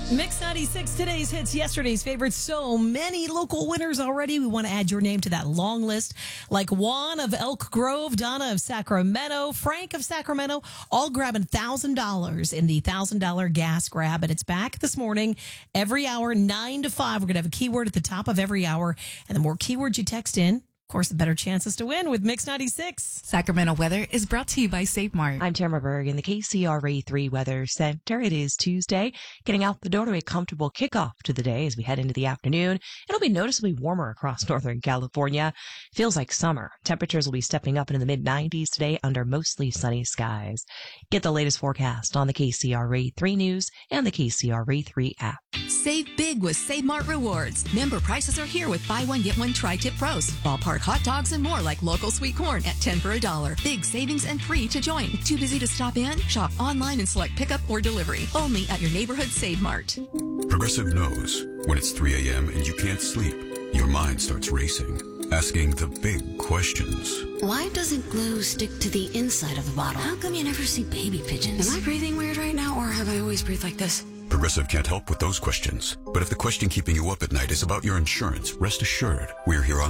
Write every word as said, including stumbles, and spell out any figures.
Mix ninety-six, today's hits, yesterday's favorites. So many local winners already. We want to add your name to that long list. Like Juan of Elk Grove, Donna of Sacramento, Frank of Sacramento, all grabbing one thousand dollars in the one thousand dollars gas grab. And it's back this morning, every hour, nine to five. We're going to have a keyword at the top of every hour. And the more keywords you text in, of course, the better chances to win with Mix ninety-six. Sacramento weather is brought to you by Save Mart. I'm Tamara Berg in the K C R A three Weather Center. It is Tuesday, getting out the door to a comfortable kickoff to the day as we head into the afternoon. It'll be noticeably warmer across Northern California. Feels like summer. Temperatures will be stepping up into the mid nineties today under mostly sunny skies. Get the latest forecast on the K C R A three News and the K C R A three app. Save big with Save Mart Rewards. Member prices are here with buy one, get one tri-tip pros. Ballpark hot dogs and more like local sweet corn at ten for a dollar. Big savings and free to join. Too busy to stop in? Shop online and select pickup or delivery. Only at your neighborhood Save Mart. Progressive knows when it's three a.m. and you can't sleep, your mind starts racing, asking the big questions. Why doesn't glue stick to the inside of the bottle? How come you never see baby pigeons? Am I breathing weird right now, or have I always breathed like this? Progressive can't help with those questions. But if the question keeping you up at night is about your insurance, rest assured, we're here on